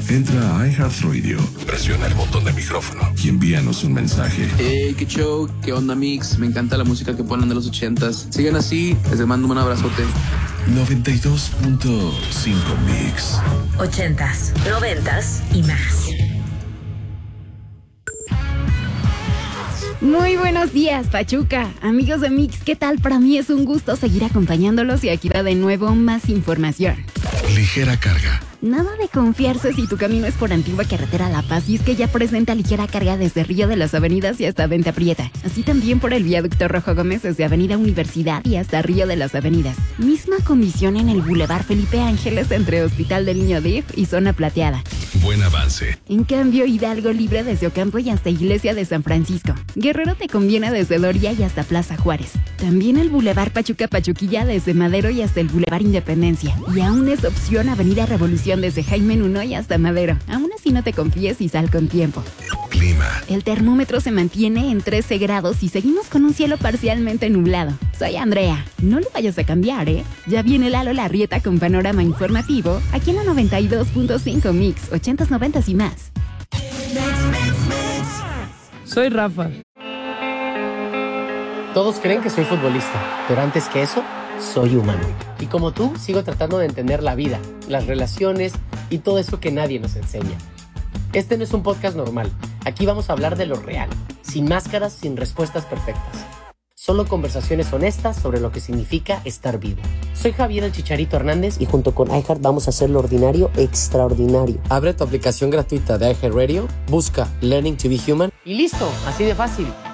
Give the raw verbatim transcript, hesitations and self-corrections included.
Entra a iHeartRadio, presiona el botón de micrófono y envíanos un mensaje. Hey, qué show, qué onda, Mix. Me encanta la música que ponen de los ochentas. Sigan así, les mando un abrazote. noventa y dos punto cinco Mix. Ochentas, noventas y más. Muy buenos días, Pachuca. Amigos de Mix, ¿qué tal? Para mí es un gusto seguir acompañándolos y aquí va de nuevo más información. Ligera carga. Nada de confiarse si tu camino es por Antigua Carretera La Paz y es que ya presenta ligera carga desde Río de las Avenidas y hasta Venta Prieta. Así también por el viaducto Rojo Gómez desde Avenida Universidad y hasta Río de las Avenidas. Misma condición en el Boulevard Felipe Ángeles entre Hospital del Niño D I F y Zona Plateada. Buen avance. En cambio, Hidalgo libre desde Ocampo y hasta Iglesia de San Francisco. Guerrero te conviene desde Doria y hasta Plaza Juárez. También el Boulevard Pachuca Pachuquilla desde Madero y hasta el Boulevard Independencia. Y aún es opción Avenida Revolución desde Jaime Nuno y hasta Madero. Aún así no te confíes y sal con tiempo. Clima. El termómetro se mantiene en trece grados y seguimos con un cielo parcialmente nublado. Soy Andrea. No le vayas a cambiar, ¿eh? Ya viene Lalo Larrieta con panorama informativo aquí en la noventa y dos punto cinco Mix, ochentas, noventas y más. Soy Rafa. Todos creen que soy futbolista, pero antes que eso, soy humano. Y como tú, sigo tratando de entender la vida, las relaciones y todo eso que nadie nos enseña. Este no es un podcast normal. Aquí vamos a hablar de lo real, sin máscaras, sin respuestas perfectas. Solo conversaciones honestas sobre lo que significa estar vivo. Soy Javier el Chicharito Hernández y junto con iHeart vamos a hacer lo ordinario extraordinario. Abre tu aplicación gratuita de iHeartRadio, busca Learning to be Human y listo, así de fácil.